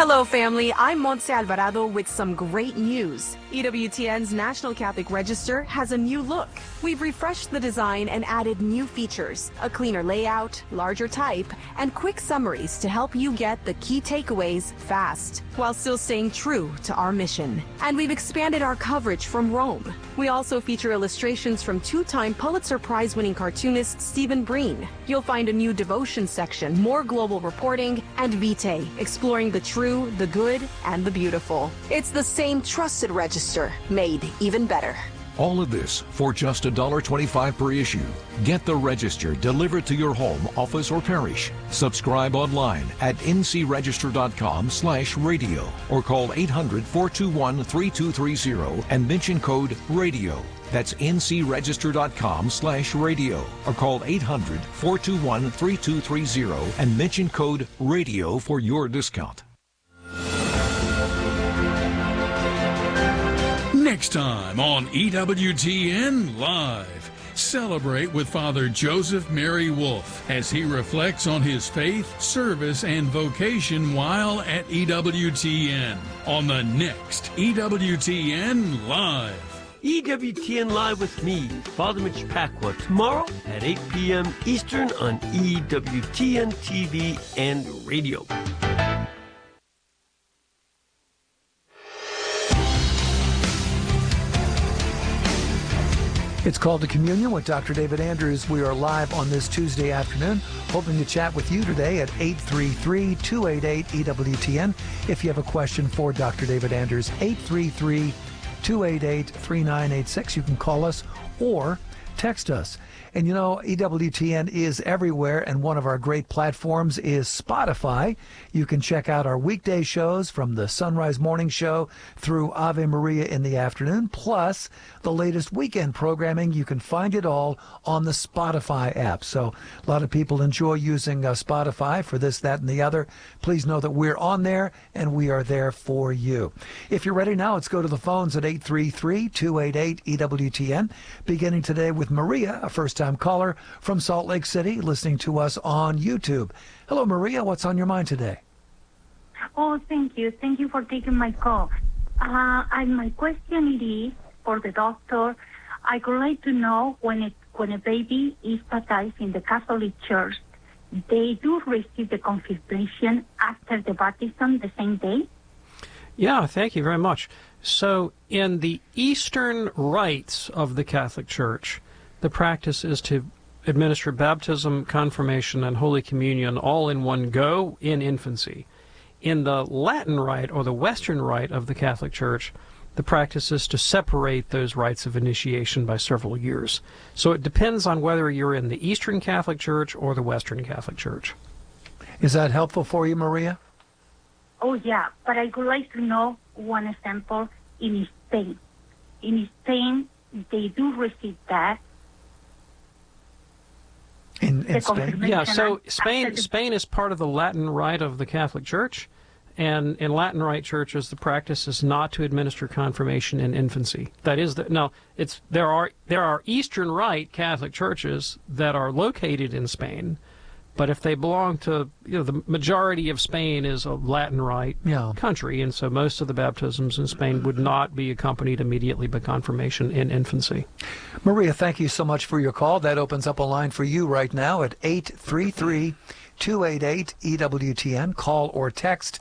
Hello, family. I'm Montse Alvarado with some great news. EWTN's National Catholic Register has a new look. We've refreshed the design and added new features, a cleaner layout, larger type, and quick summaries to help you get the key takeaways fast, while still staying true to our mission. And we've expanded our coverage from Rome. We also feature illustrations from two-time Pulitzer Prize-winning cartoonist Stephen Breen. You'll find a new devotion section, more global reporting, and Vitae, exploring the true, the good, and the beautiful. It's the same trusted register, made even better. All of this for just $1.25 per issue. Get the Register delivered to your home, office, or parish. Subscribe online at ncregister.com/radio or call 800-421-3230 and mention code RADIO. That's ncregister.com/radio or call 800-421-3230 and mention code RADIO for your discount. Next time on EWTN Live, celebrate with Father Joseph Mary Wolf as he reflects on his faith, service, and vocation while at EWTN on the next EWTN Live. EWTN Live with me, Father Mitch Pacwa, tomorrow at 8 p.m. Eastern on EWTN TV and radio. It's Called to Communion with Dr. David Andrews. We are live on this Tuesday afternoon, hoping to chat with you today at 833-288-EWTN. If you have a question for Dr. David Andrews, 833-288-3986. You can call us or text us. And you know, EWTN is everywhere, and one of our great platforms is Spotify. You can check out our weekday shows from the Sunrise Morning Show through Ave Maria in the afternoon, plus the latest weekend programming. You can find it all on the Spotify app. So a lot of people enjoy using Spotify for this, that, and the other. Please know that we're on there, and we are there for you. If you're ready now, let's go to the phones at 833-288-EWTN, beginning today with Maria, a first-time caller from Salt Lake City, listening to us on YouTube. Hello, Maria. What's on your mind today? Oh, thank you. Thank you for taking my call. And my question is for the doctor. I would like to know when a baby is baptized in the Catholic Church, they do receive the confirmation after the baptism the same day? Yeah, thank you very much. So in the Eastern rites of the Catholic Church, the practice is to administer baptism, confirmation, and Holy Communion all in one go in infancy. In the Latin rite, or the Western rite of the Catholic Church, the practice is to separate those rites of initiation by several years. So it depends on whether you're in the Eastern Catholic Church or the Western Catholic Church. Is that helpful for you, Maria? Oh, yeah, but I would like to know one example in Spain. In Spain, they do receive that. In Spain? Yeah, so Spain is part of the Latin rite of the Catholic Church, and in Latin rite churches, the practice is not to administer confirmation in infancy. That is, there are Eastern Rite Catholic churches that are located in Spain, but if they belong to, the majority of Spain is a Latin Rite country, and so most of the baptisms in Spain would not be accompanied immediately by confirmation in infancy. Maria, thank you so much for your call. That opens up a line for you right now at 833-288-EWTN. Call or text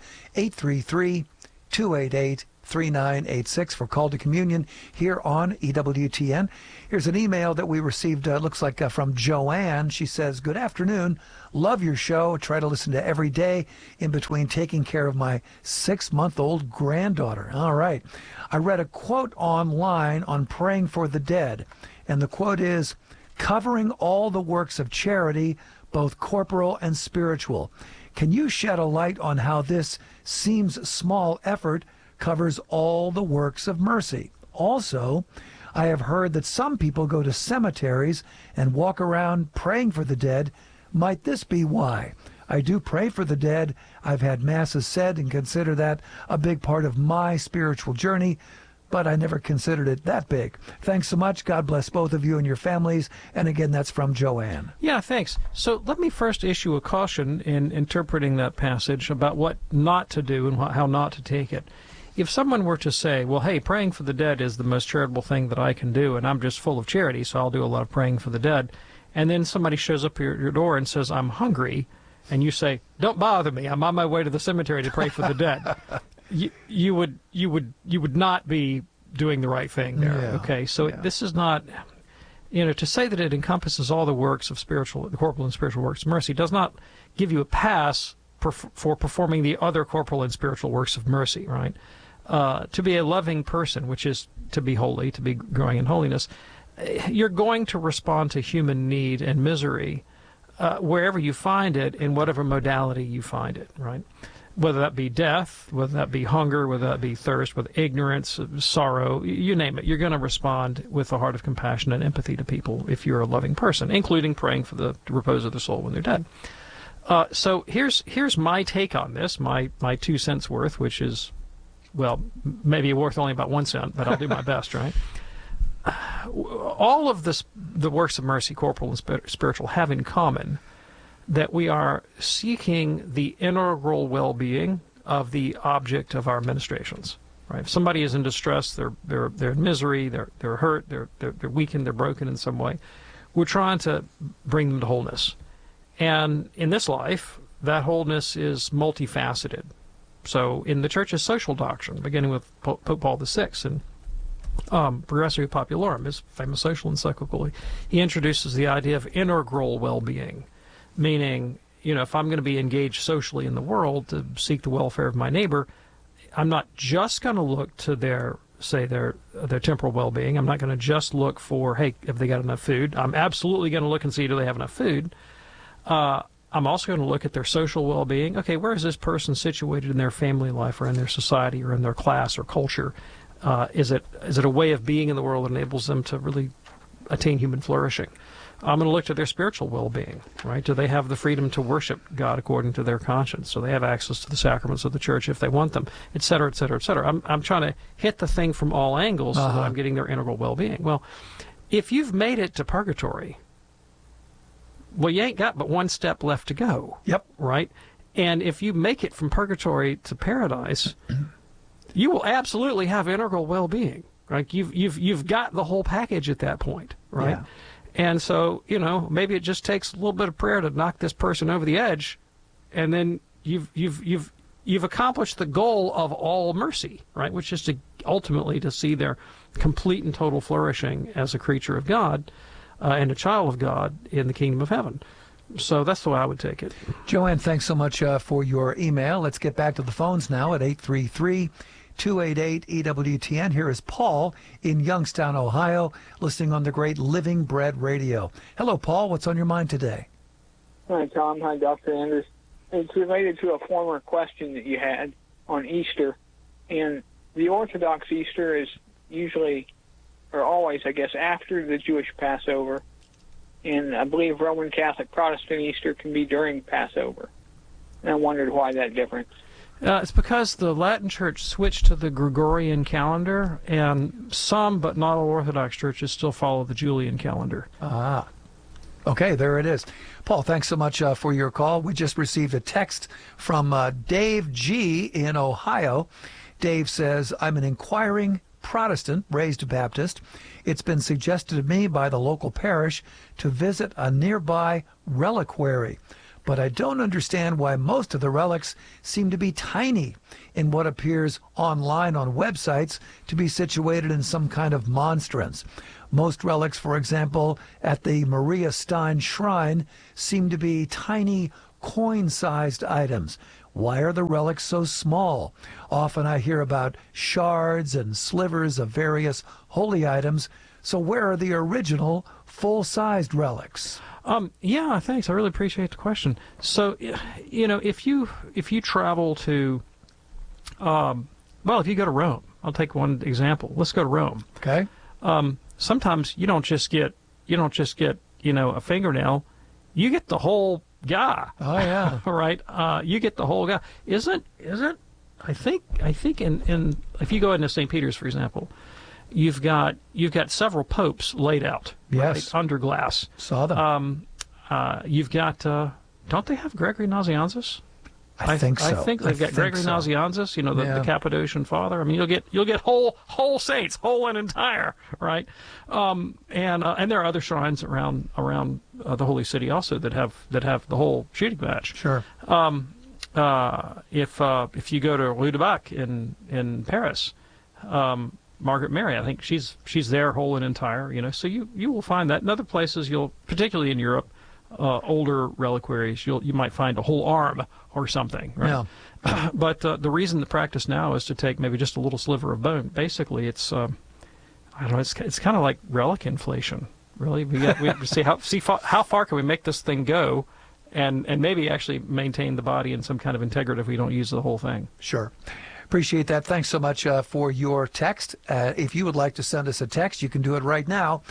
833-288-3986 for Call to Communion here on EWTN. Here's an email that we received, looks like from Joanne. She says, "Good afternoon. Love your show. Try to listen to every day in between taking care of my 6-month-old granddaughter." All right. I read a quote online on praying for the dead, and the quote is, "Covering all the works of charity, both corporal and spiritual. Can you shed a light on how this seems small effort covers all the works of mercy? Also, I have heard that some people go to cemeteries and walk around praying for the dead. Might this be why? I do pray for the dead. I've had masses said and consider that a big part of my spiritual journey. but I never considered it that big. Thanks so much. God bless both of you and your families. And again, that's from Joanne. Yeah, thanks. So let me first issue a caution in interpreting that passage about what not to do and how not to take it. If someone were to say, well, hey, praying for the dead is the most charitable thing that I can do, and I'm just full of charity, so I'll do a lot of praying for the dead, and then somebody shows up at your door and says, I'm hungry, and you say, don't bother me, I'm on my way to the cemetery to pray for the dead, you would not be doing the right thing there. Yeah. Okay, so this is not, to say that it encompasses all the works of corporal and spiritual works of mercy does not give you a pass for performing the other corporal and spiritual works of mercy, right? To be a loving person, which is to be holy, to be growing in holiness, you're going to respond to human need and misery wherever you find it, in whatever modality you find it, right? Whether that be death, whether that be hunger, whether that be thirst, whether ignorance, sorrow, you name it. You're going to respond with a heart of compassion and empathy to people if you're a loving person, including praying for the repose of the soul when they're dead. So here's my take on this, my 2 cents worth, which is, well, maybe worth only about 1 cent, but I'll do my best, right? All of the works of mercy, corporal and spiritual, have in common that we are seeking the integral well-being of the object of our ministrations. Right? If somebody is in distress, they're in misery, they're hurt, they're weakened, they're broken in some way, we're trying to bring them to wholeness. And in this life, that wholeness is multifaceted. So in the Church's social doctrine, beginning with Pope Paul VI and Progressio Popularum, his famous social encyclical, he introduces the idea of integral well-being, meaning, if I'm going to be engaged socially in the world to seek the welfare of my neighbor, I'm not just going to look to their temporal well-being. I'm not going to just look for, hey, have they got enough food? I'm absolutely going to look and see, do they have enough food? I'm also going to look at their social well-being. Okay, where is this person situated in their family life or in their society or in their class or culture? Is it a way of being in the world that enables them to really attain human flourishing? I'm going to look to their spiritual well-being, right? Do they have the freedom to worship God according to their conscience? Do they have access to the sacraments of the church if they want them, et cetera, et cetera, et cetera? I'm trying to hit the thing from all angles so that I'm getting their integral well-being. Well, if you've made it to purgatory, well, you ain't got but one step left to go. Yep. Right? And if you make it from purgatory to paradise, you will absolutely have integral well-being. Right? You've got the whole package at that point, right? Yeah. And so, maybe it just takes a little bit of prayer to knock this person over the edge, and then you've accomplished the goal of all mercy, right? Which is to ultimately to see their complete and total flourishing as a creature of God and a child of God in the kingdom of heaven. So that's the way I would take it. Joanne, thanks so much for your email. Let's get back to the phones now at 833-288-EWTN. Here is Paul in Youngstown, Ohio, listening on the great Living Bread Radio. Hello, Paul. What's on your mind today? Hi, Tom. Hi, Dr. Anders. It's related to a former question that you had on Easter. And the Orthodox Easter is usually, or always, I guess, after the Jewish Passover. And I believe Roman Catholic Protestant Easter can be during Passover. And I wondered why that difference. It's because the Latin Church switched to the Gregorian calendar, and some, but not all Orthodox churches, still follow the Julian calendar. Okay, there it is. Paul, thanks so much for your call. We just received a text from Dave G. in Ohio. Dave says, I'm an inquiring Protestant, raised Baptist. It's been suggested to me by the local parish to visit a nearby reliquary, but I don't understand why most of the relics seem to be tiny in what appears online on websites to be situated in some kind of monstrance. Most relics, for example, at the Maria Stein Shrine, seem to be tiny coin-sized items. Why are the relics so small? Often I hear about shards and slivers of various holy items. So where are the original full-sized relics? Yeah, thanks. I really appreciate the question. So, if you travel to, if you go to Rome, I'll take one example. Let's go to Rome. Okay. Sometimes you don't just get a fingernail. You get the whole guy. Oh yeah. Right. You get the whole guy. Isn't I think in if you go into St. Peter's, for example, you've got several popes laid out, yes, right, under glass. Saw them. You've got don't they have Gregory Nazianzus? I think so. I think they've got Gregory Nazianzus, the Cappadocian Father. I mean, you'll get whole saints, whole and entire, right? And there are other shrines around the Holy City also that have the whole shooting match. Sure. If you go to Rue du Bac in Paris, Margaret Mary, I think she's there whole and entire. So you will find that in other places. Particularly in Europe. Older reliquaries, you might find a whole arm or something, right? Yeah. But the reason the practice now is to take maybe just a little sliver of bone. Basically, it's I don't know. It's kind of like relic inflation, really. We have to see how far can we make this thing go, and maybe actually maintain the body in some kind of integrity if we don't use the whole thing. Sure. Appreciate that. Thanks so much for your text. If you would like to send us a text, you can do it right now,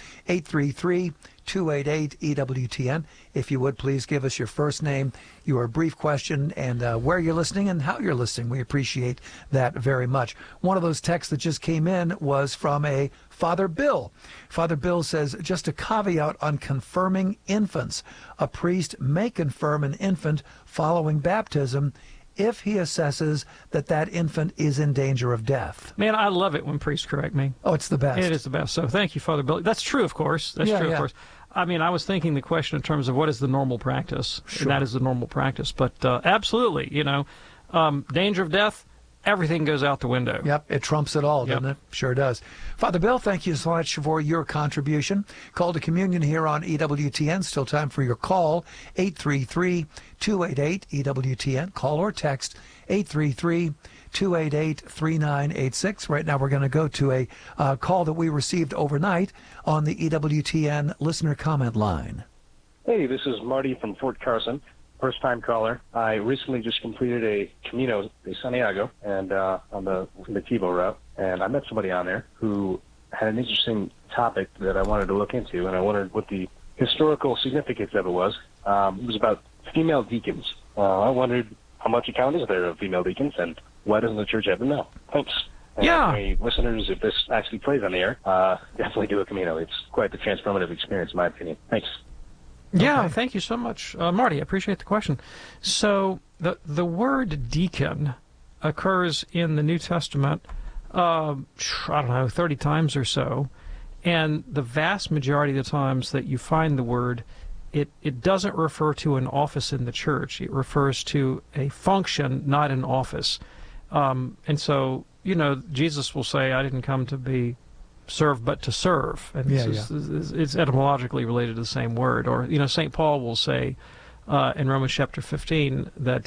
833-288-EWTN. If you would, please give us your first name, your brief question, and where you're listening and how you're listening. We appreciate that very much. One of those texts that just came in was from a Father Bill. Father Bill says, just a caveat on confirming infants. A priest may confirm an infant following baptism if he assesses that infant is in danger of death. Man, I love it when priests correct me. Oh, it's the best. It is the best. So thank you, Father Bill. That's true, of course. That's true, of course. I mean, I was thinking the question in terms of what is the normal practice. Sure. And that is the normal practice. But absolutely, danger of death, everything goes out the window. Yep, it trumps it all, doesn't it? Sure does. Father Bill, thank you so much for your contribution. Call to communion here on EWTN. Still time for your call, 833-288-EWTN. Call or text 833-288-3986. Right now we're going to go to a call that we received overnight on the EWTN listener comment line. Hey, this is Marty from Fort Carson. First-time caller. I recently just completed a Camino de Santiago and on the Kibo route, and I met somebody on there who had an interesting topic that I wanted to look into, and I wondered what the historical significance of it was. It was about female deacons. I wondered how much account is there of female deacons, and why doesn't the church have them now? Thanks. And any listeners, if this actually plays on the air, definitely do a Camino. It's quite the transformative experience, in my opinion. Thanks. Yeah, thank you so much, Marty. I appreciate the question. So the word deacon occurs in the New Testament, I don't know, 30 times or so, and the vast majority of the times that you find the word, it doesn't refer to an office in the church. It refers to a function, not an office. And so, Jesus will say, I didn't come to be serve but to serve, and it's etymologically related to the same word. Or St. Paul will say in Romans chapter 15 that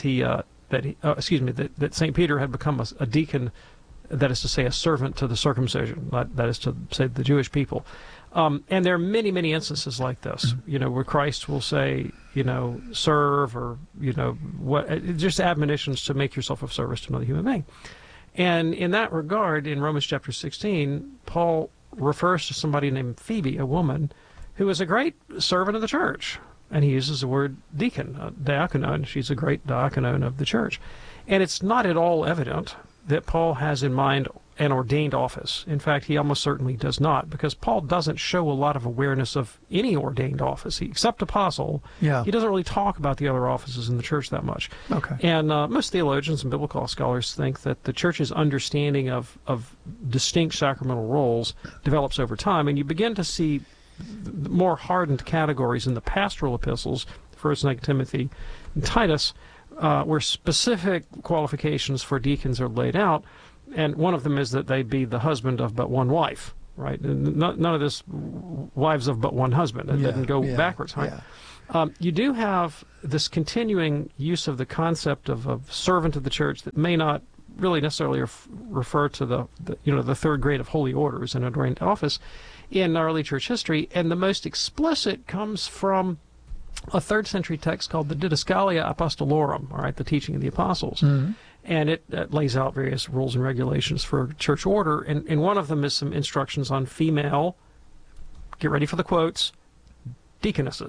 that St. Peter had become a deacon, that is to say a servant to the circumcision, that is to say the Jewish people. And there are many instances like this, where Christ will say, serve, or just admonitions to make yourself of service to another human being. And in that regard, in Romans chapter 16, Paul refers to somebody named Phoebe, a woman, who is a great servant of the church. And he uses the word deacon, diakonon. She's a great diakonon of the church. And it's not at all evident that Paul has in mind an ordained office. In fact, he almost certainly does not, because Paul doesn't show a lot of awareness of any ordained office. Except apostle, he doesn't really talk about the other offices in the church that much. Okay. And most theologians and biblical scholars think that the church's understanding of distinct sacramental roles develops over time, and you begin to see more hardened categories in the pastoral epistles, 1st and 2nd Timothy and Titus, where specific qualifications for deacons are laid out. And one of them is that they be the husband of but one wife, right? None of this wives of but one husband. It doesn't go backwards, right? You do have this continuing use of the concept of a servant of the church that may not really necessarily refer to the third grade of holy orders and ordained office in early church history. And the most explicit comes from a 3rd century text called the Didascalia Apostolorum, all right, the teaching of the apostles. Mm-hmm. And it lays out various rules and regulations for church order, and one of them is some instructions on female, get ready for the quotes, deaconesses,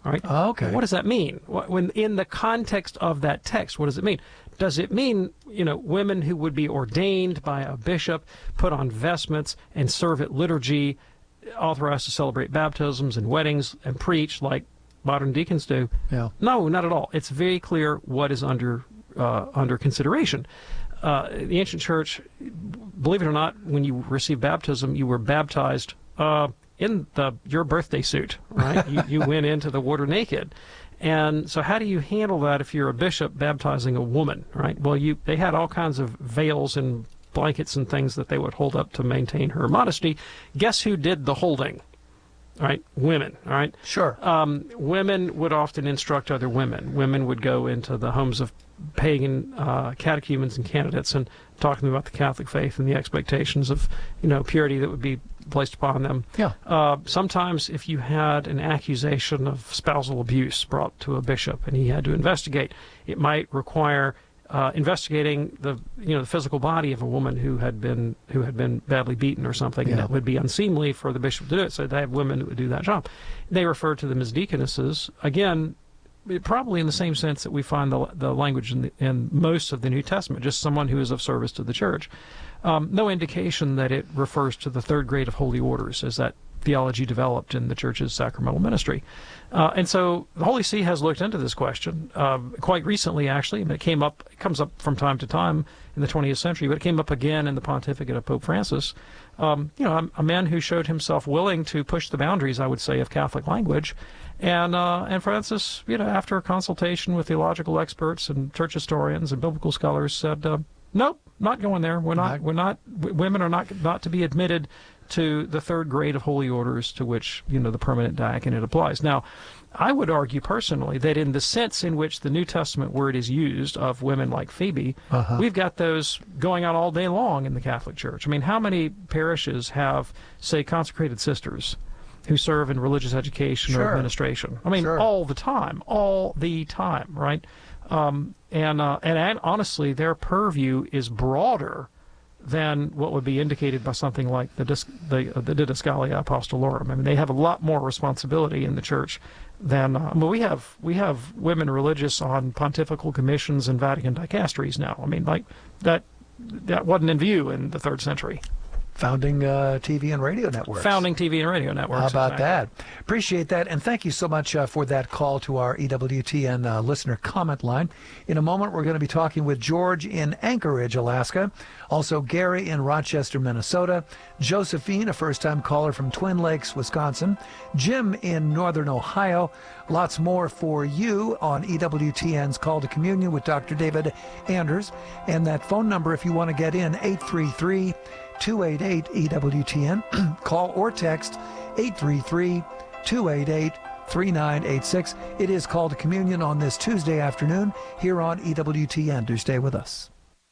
All right. Oh, okay. What does that mean? When in the context of that text, what does it mean? Does it mean, women who would be ordained by a bishop, put on vestments and serve at liturgy, authorized to celebrate baptisms and weddings and preach like modern deacons do? Yeah. No, not at all. It's very clear what is under consideration. The ancient church, believe it or not, when you received baptism, you were baptized in your birthday suit, right? you went into the water naked. And so how do you handle that if you're a bishop baptizing a woman, right? Well, they had all kinds of veils and blankets and things that they would hold up to maintain her modesty. Guess who did the holding? All right, women, all right? Sure. Women would often instruct other women. Women would go into the homes of pagan catechumens and candidates and talk to them about the Catholic faith and the expectations of, purity that would be placed upon them. Yeah. Sometimes if you had an accusation of spousal abuse brought to a bishop and he had to investigate, it might require investigating the physical body of a woman who had been badly beaten or something, and it would be unseemly for the bishop to do it. So they have women who would do that job. They refer to them as deaconesses. Again, probably in the same sense that we find the language in most of the New Testament, just someone who is of service to the church. No indication that it refers to the third grade of holy orders as that theology developed in the church's sacramental ministry. And so the Holy See has looked into this question quite recently, actually. It comes up from time to time in the 20th century, but it came up again in the pontificate of Pope Francis. A man who showed himself willing to push the boundaries, I would say, of Catholic language. And Francis, after a consultation with theological experts and church historians and biblical scholars, said, nope, not going there. Women are not to be admitted to the third grade of holy orders to which, the permanent diaconate applies. Now, I would argue personally that in the sense in which the New Testament word is used of women like Phoebe, we've got those going on all day long in the Catholic Church. I mean, how many parishes have, say, consecrated sisters who serve in religious education or administration? I mean, all the time, right? And honestly, their purview is broader than what would be indicated by something like the Didascalia Apostolorum. I mean, they have a lot more responsibility in the church than we have women religious on pontifical commissions and Vatican dicasteries now. I mean, like that wasn't in view in the 3rd century. Founding TV and radio networks. Founding TV and radio networks. How about that? Appreciate that. And thank you so much for that call to our EWTN listener comment line. In a moment, we're going to be talking with George in Anchorage, Alaska. Also, Gary in Rochester, Minnesota. Josephine, a first-time caller from Twin Lakes, Wisconsin. Jim in Northern Ohio. Lots more for you on EWTN's Call to Communion with Dr. David Anders. And that phone number, if you want to get in, 833-288-EWTN. Call or text 833-288-3986. It is Call to Communion on this Tuesday afternoon here on EWTN. Do stay with us.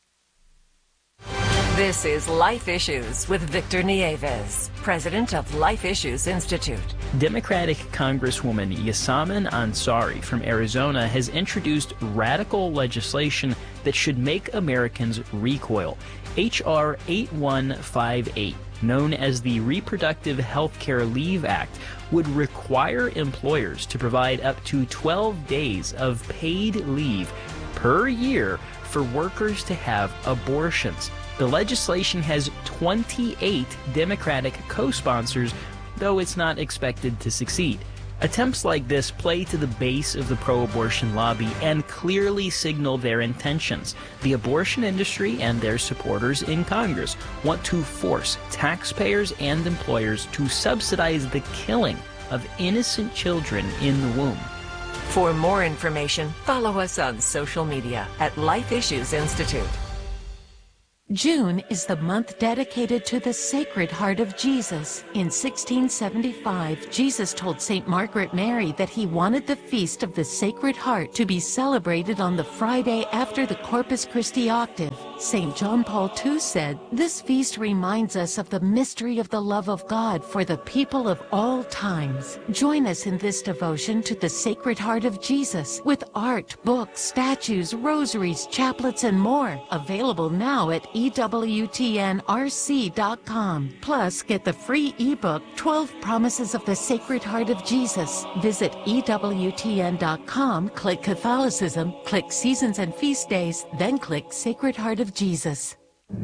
This is Life Issues with Victor Nieves, president of Life Issues Institute. Democratic Congresswoman Yasamin Ansari from Arizona has introduced radical legislation that should make Americans recoil. H.R. 8158, known as the Reproductive Health Care Leave Act, would require employers to provide up to 12 days of paid leave per year for workers to have abortions. The legislation has 28 Democratic co-sponsors, though it's not expected to succeed. Attempts like this play to the base of the pro-abortion lobby and clearly signal their intentions. The abortion industry and their supporters in Congress want to force taxpayers and employers to subsidize the killing of innocent children in the womb. For more information, follow us on social media at Life Issues Institute. June is the month dedicated to the Sacred Heart of Jesus. In 1675, Jesus told St. Margaret Mary that he wanted the Feast of the Sacred Heart to be celebrated on the Friday after the Corpus Christi octave. St. John Paul II said, "This feast reminds us of the mystery of the love of God for the people of all times." Join us in this devotion to the Sacred Heart of Jesus with art, books, statues, rosaries, chaplets, and more. Available now at EWTNRC.com. Plus, get the free ebook, 12 Promises of the Sacred Heart of Jesus. Visit EWTN.com, click Catholicism, click Seasons and Feast Days, then click Sacred Heart of Jesus.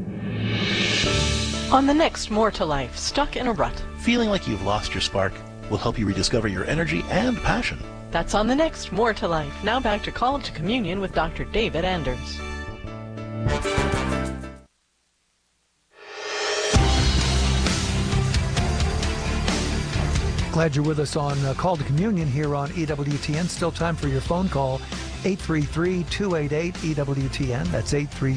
On the next More to Life, stuck in a rut. Feeling like you've lost your spark? We'll help you rediscover your energy and passion. That's on the next More to Life. Now back to Call to Communion with Dr. David Anders. Glad you're with us on Call to Communion here on EWTN. Still time for your phone call, 833-288-EWTN. That's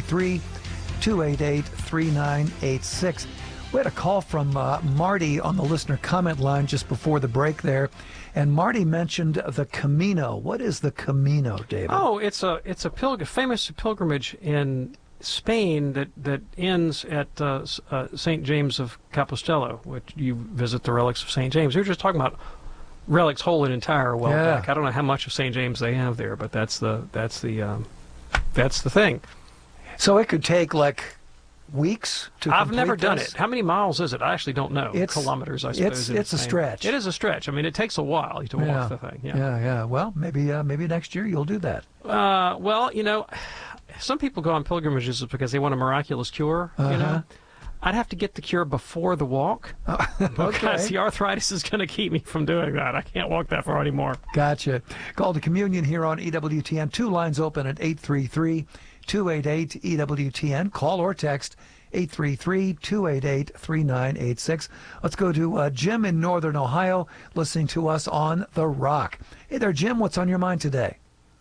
833-288-3986. We had a call from Marty on the listener comment line just before the break there, and Marty mentioned the Camino. What is the Camino, David? Oh, it's a famous pilgrimage in Spain that ends at St. James of Compostela, which you visit the relics of St. James. We were just talking about relics whole and entire back. I don't know how much of St. James they have there, but that's the thing. So it could take like weeks to I've never complete done this? it. How many miles is it? I actually don't know. Kilometers, I suppose. It's a stretch. It is a stretch. I mean, it takes a while to walk the thing. Yeah. Well, maybe next year you'll do that. Well, some people go on pilgrimages because they want a miraculous cure. I'd have to get the cure before the walk because the arthritis is going to keep me from doing that. I can't walk that far anymore. Gotcha. Call to Communion here on EWTN. Two lines open at 833-288-EWTN. Call or text 833-288-3986. Let's go to Jim in Northern Ohio listening to us on The Rock. Hey there, Jim. What's on your mind today?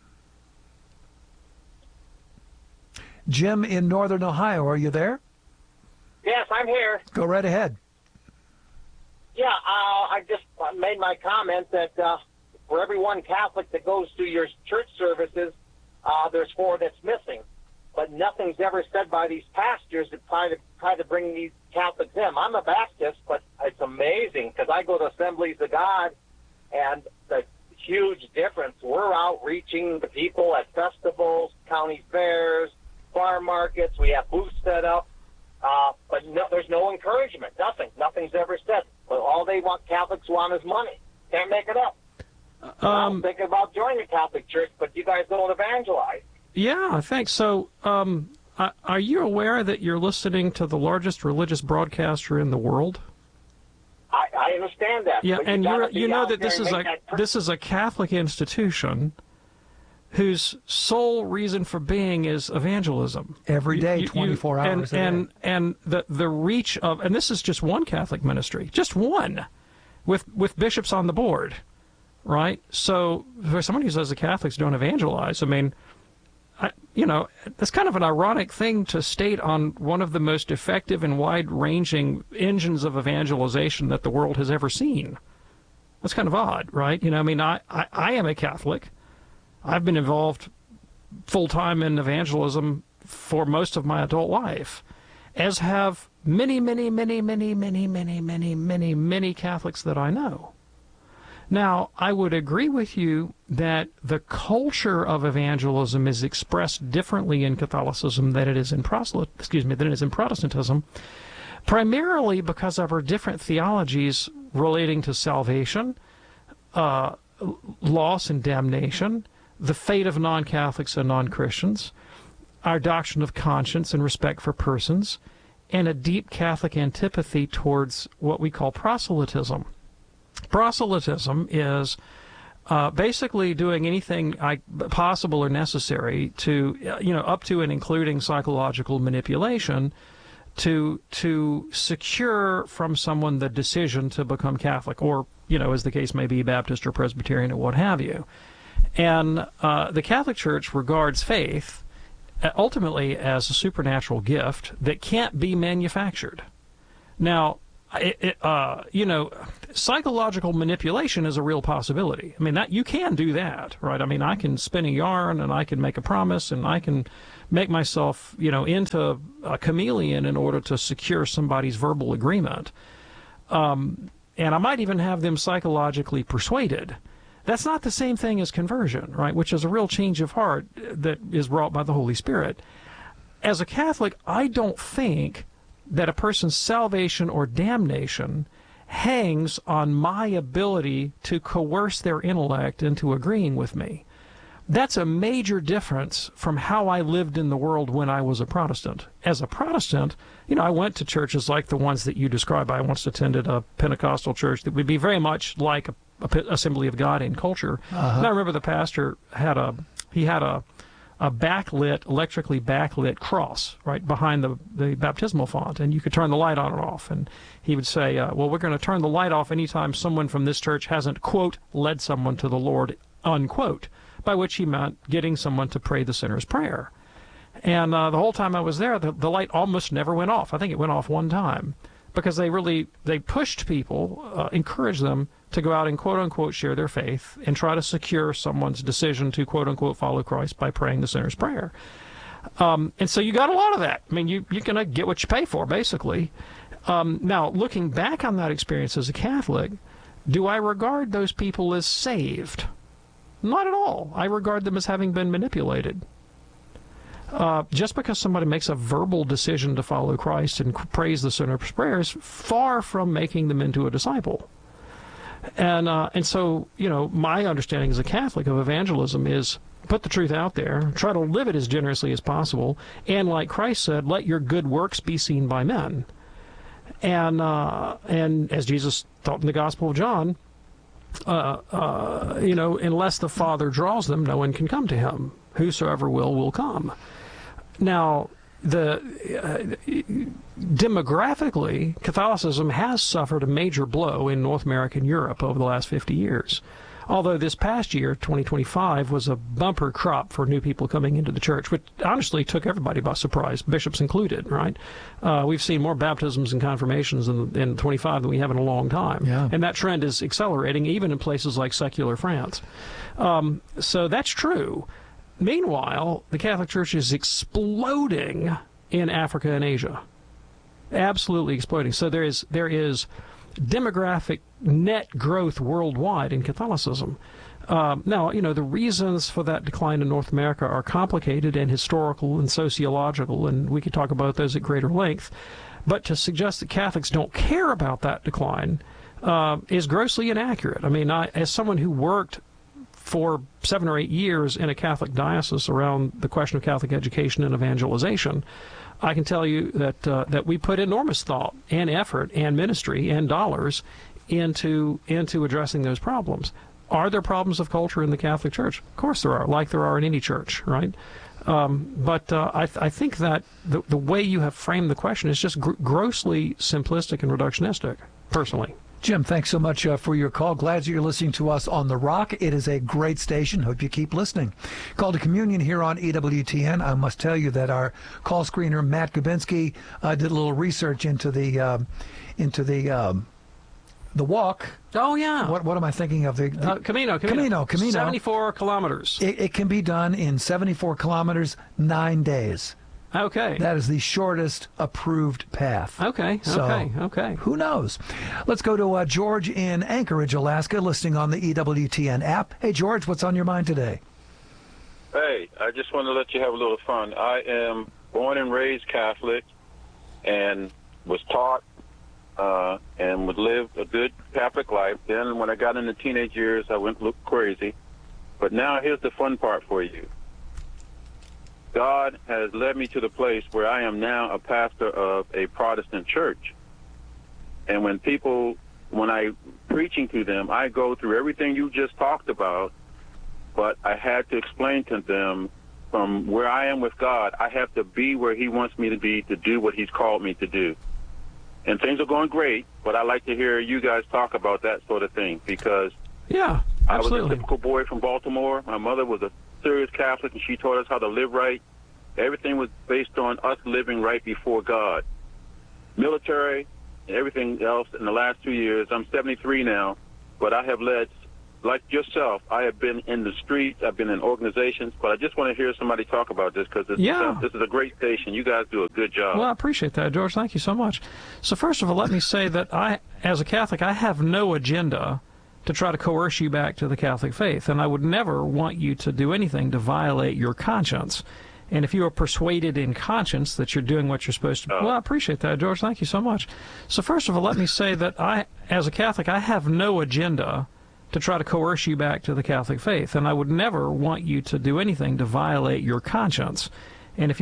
Jim in Northern Ohio, are you there? Yes, I'm here. Go right ahead. Yeah, I just made my comment that for every one Catholic that goes to your church services, there's 4 that's missing. But nothing's ever said by these pastors that try to bring these Catholics in. I'm a Baptist, but it's amazing because I go to Assemblies of God, and the huge difference. We're out reaching the people at festivals, county fairs, farm markets. We have booths set up. But no, there's no encouragement. Nothing's ever said. But all they want, Catholics want, is money. Can't make it up. I'm thinking about joining the Catholic Church, but you guys don't evangelize. Yeah, I think so. Are you aware that you're listening to the largest religious broadcaster in the world? I understand that. Yeah, and you know that this is a Catholic institution whose sole reason for being is evangelism. Every day, 24 hours a day. And the reach of, and this is just one Catholic ministry, just one, with bishops on the board, right? So for someone who says the Catholics don't evangelize, I mean, that's kind of an ironic thing to state on one of the most effective and wide-ranging engines of evangelization that the world has ever seen. That's kind of odd, right? I am a Catholic. I've been involved full-time in evangelism for most of my adult life, as have many, many, many, many, many, many, many, many, many Catholics that I know. Now, I would agree with you that the culture of evangelism is expressed differently in Catholicism than it is in Protestantism, primarily because of our different theologies relating to salvation, loss and damnation, the fate of non-Catholics and non-Christians, our doctrine of conscience and respect for persons, and a deep Catholic antipathy towards what we call proselytism. Proselytism is basically doing anything possible or necessary to, up to and including psychological manipulation, to secure from someone the decision to become Catholic, or, as the case may be, Baptist or Presbyterian or what have you. And the Catholic Church regards faith ultimately as a supernatural gift that can't be manufactured. Now, psychological manipulation is a real possibility. I mean, that you can do that, right? I mean, I can spin a yarn and I can make a promise and I can make myself, into a chameleon in order to secure somebody's verbal agreement. And I might even have them psychologically persuaded. That's not the same thing as conversion, right? Which is a real change of heart that is wrought by the Holy Spirit. as a Catholic, I don't think that a person's salvation or damnation hangs on my ability to coerce their intellect into agreeing with me. That's a major difference from how I lived in the world when I was a Protestant. As a Protestant, I went to churches like the ones that you describe. I once attended a Pentecostal church that would be very much like a Assembly of God in culture. And I remember the pastor had a backlit, electrically backlit cross right behind the baptismal font, and you could turn the light on and off. And he would say, well, we're going to turn the light off anytime someone from this church hasn't, quote, led someone to the Lord, unquote, by which he meant getting someone to pray the sinner's prayer. And the whole time I was there, the light almost never went off. I think it went off one time, because they pushed people, encouraged them to go out and quote-unquote share their faith and try to secure someone's decision to quote-unquote follow Christ by praying the sinner's prayer. And so you got a lot of that. I mean, you're going to get what you pay for, basically. Now, looking back on that experience as a Catholic, do I regard those people as saved? Not at all. I regard them as having been manipulated. Just because somebody makes a verbal decision to follow Christ and praise the sinner's prayer is far from making them into a disciple. And so, my understanding as a Catholic of evangelism is put the truth out there, try to live it as generously as possible, and like Christ said, let your good works be seen by men. And as Jesus taught in the Gospel of John, unless the Father draws them, no one can come to him. Whosoever will come. Now, demographically, Catholicism has suffered a major blow in North America and Europe over the last 50 years. Although this past year, 2025, was a bumper crop for new people coming into the church, which honestly took everybody by surprise, bishops included, right? We've seen more baptisms and confirmations in 25 than we have in a long time. Yeah. And that trend is accelerating even in places like secular France. So that's true. Meanwhile, the Catholic Church is exploding in Africa and Asia. Absolutely exploding. So there is demographic net growth worldwide in Catholicism. Now, the reasons for that decline in North America are complicated and historical and sociological, and we could talk about those at greater length. But to suggest that Catholics don't care about that decline is grossly inaccurate. I mean, as someone who worked for 7 or 8 years in a Catholic diocese around the question of Catholic education and evangelization, I can tell you that we put enormous thought and effort and ministry and dollars into addressing those problems. Are there problems of culture in the Catholic Church? Of course there are, like there are in any church, right? But I think that the way you have framed the question is just grossly simplistic and reductionistic, personally. Jim, thanks so much for your call. Glad you're listening to us on The Rock. It is a great station. Hope you keep listening. Call to Communion here on EWTN. I must tell you that our call screener, Matt Gubinski, did a little research into the walk. Oh, yeah. What am I thinking of? The Camino. 74 kilometers. It can be done in 74 kilometers, 9 days. Okay. That is the shortest approved path. Okay. Who knows? Let's go to George in Anchorage, Alaska, listening on the EWTN app. Hey, George, what's on your mind today? Hey, I just want to let you have a little fun. I am born and raised Catholic and was taught and would live a good Catholic life. Then when I got into teenage years, I went a little crazy. But now here's the fun part for you. God has led me to the place where I am now a pastor of a Protestant church. And when I'm preaching to them, I go through everything you just talked about, but I had to explain to them from where I am with God, I have to be where he wants me to be to do what he's called me to do. And things are going great, but I like to hear you guys talk about that sort of thing because yeah, absolutely. I was a typical boy from Baltimore. My mother was a serious Catholic, and she taught us how to live right. Everything was based on us living right before God. Military and everything else in the last 2 years. I'm 73 now, but I have led, like yourself, I have been in the streets, I've been in organizations, but I just want to hear somebody talk about this because this is a great station. You guys do a good job. Well, I appreciate that, George. Thank you so much. So first of all, let me say that I, as a Catholic, I have no agenda to try to coerce you back to the Catholic faith, and I would never want you to do anything to violate your conscience. And if you are persuaded in conscience that you're doing what you're supposed to, well, I appreciate that, George. Thank you so much. So first of all, let me say that I, as a Catholic, I have no agenda to try to coerce you back to the Catholic faith, and I would never want you to do anything to violate your conscience. And if